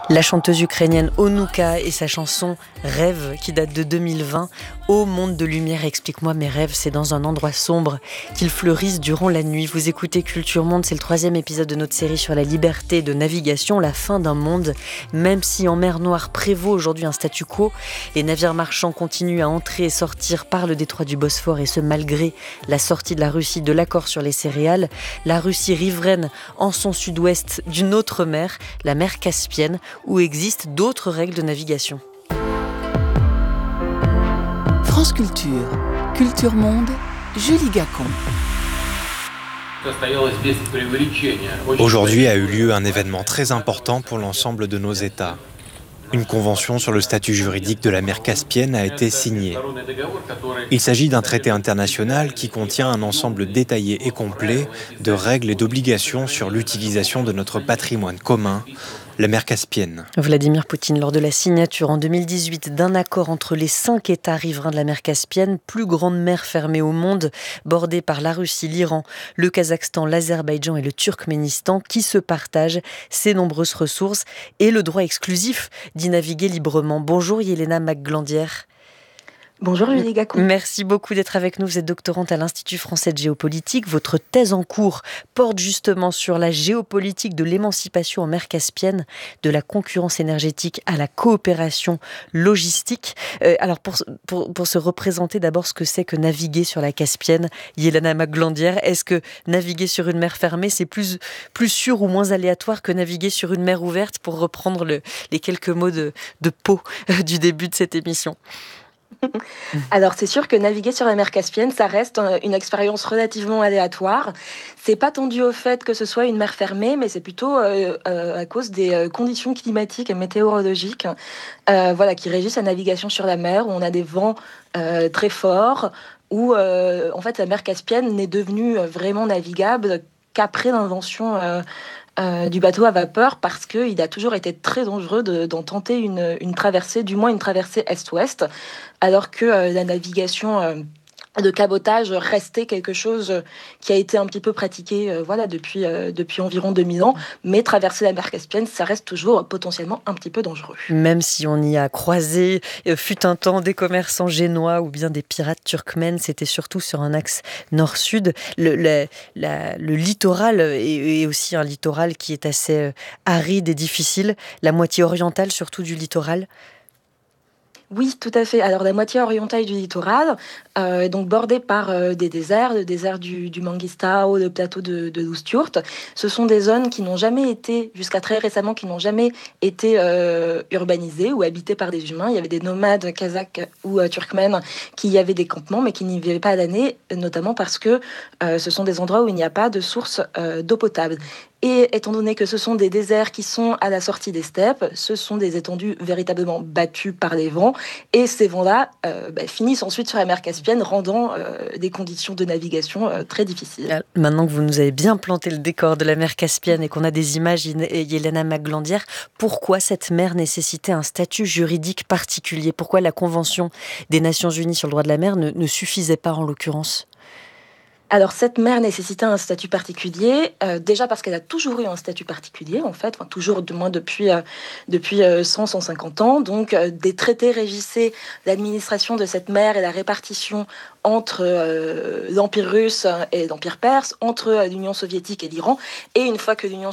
La chanteuse ukrainienne Onuka et sa chanson Rêve qui date de 2020. Ô monde de lumière, explique-moi mes rêves, c'est dans un endroit sombre qu'ils fleurissent durant la nuit. Vous écoutez Culture Monde, c'est le 3e épisode de notre série sur la liberté de navigation, la fin d'un monde. Même si en mer Noire prévaut aujourd'hui un statu quo, les navires marchands continuent à entrer et sortir par le détroit du Bosphore, et ce malgré la sortie de la Russie de l'accord sur les céréales. La Russie riveraine en son sud-ouest d'une autre mer, la mer Caspienne, où existent d'autres règles de navigation. France Culture, Culture Monde, Julie Gacon. Aujourd'hui a eu lieu un événement très important pour l'ensemble de nos États. Une convention sur le statut juridique de la mer Caspienne a été signée. Il s'agit d'un traité international qui contient un ensemble détaillé et complet de règles et d'obligations sur l'utilisation de notre patrimoine commun, la mer Caspienne. Vladimir Poutine, lors de la signature en 2018 d'un accord entre les 5 États riverains de la mer Caspienne, plus grande mer fermée au monde, bordée par la Russie, l'Iran, le Kazakhstan, l'Azerbaïdjan et le Turkménistan, qui se partagent ces nombreuses ressources et le droit exclusif d'y naviguer librement. Bonjour Yelena Maglandière. Bonjour Julie Gacon. Merci beaucoup d'être avec nous. Vous êtes doctorante à l'Institut français de géopolitique. Votre thèse en cours porte justement sur la géopolitique de l'émancipation en mer Caspienne, de la concurrence énergétique à la coopération logistique. Alors pour se représenter d'abord ce que c'est que naviguer sur la Caspienne, Yelena Maglandière, est-ce que naviguer sur une mer fermée, c'est plus sûr ou moins aléatoire que naviguer sur une mer ouverte, pour reprendre les quelques mots de Pau du début de cette émission? Alors c'est sûr que naviguer sur la mer Caspienne, ça reste une expérience relativement aléatoire. C'est pas tant dû au fait que ce soit une mer fermée, mais c'est plutôt à cause des conditions climatiques et météorologiques qui régissent la navigation sur la mer, où on a des vents très forts, où en fait la mer Caspienne n'est devenue vraiment navigable qu'après l'invention du bateau à vapeur, parce qu'il a toujours été très dangereux d'en tenter une traversée, du moins une traversée est-ouest, alors que la navigation de cabotage restait quelque chose qui a été un petit peu pratiqué depuis environ 2000 ans, mais traverser la mer Caspienne, ça reste toujours potentiellement un petit peu dangereux. Même si on y a croisé, fut un temps, des commerçants génois ou bien des pirates turkmènes, c'était surtout sur un axe nord-sud. Le littoral est aussi un littoral qui est assez aride et difficile, la moitié orientale surtout du littoral. Oui, tout à fait. Alors, la moitié orientale du littoral, donc bordée par des déserts, le désert du Mangistau, le plateau de l'Oustyourt. Ce sont des zones qui n'ont jamais été, jusqu'à très récemment, qui n'ont jamais été urbanisées ou habitées par des humains. Il y avait des nomades kazakhs ou turkmènes qui y avaient des campements, mais qui n'y vivaient pas à l'année, notamment parce que ce sont des endroits où il n'y a pas de source d'eau potable. Et étant donné que ce sont des déserts qui sont à la sortie des steppes, ce sont des étendues véritablement battues par les vents. Et ces vents-là finissent ensuite sur la mer Caspienne, rendant des conditions de navigation très difficiles. Maintenant que vous nous avez bien planté le décor de la mer Caspienne et qu'on a des images, Yelena Maglandière, pourquoi cette mer nécessitait un statut juridique particulier? Pourquoi la Convention des Nations Unies sur le droit de la mer ne suffisait pas en l'occurrence? Alors, cette mer nécessitait un statut particulier, déjà parce qu'elle a toujours eu un statut particulier, en fait, toujours, du moins depuis 100-150 ans. Donc, des traités régissaient l'administration de cette mer et la répartition entre l'Empire russe et l'Empire perse, entre l'Union soviétique et l'Iran. Et une fois que l'Union